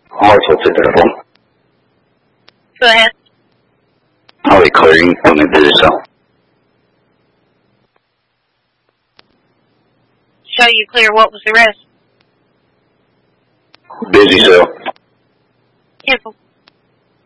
Marshall to the phone. Go ahead. I'll be clearing when they do so. Show you clear. What was the rest? Busy, so. Cancel.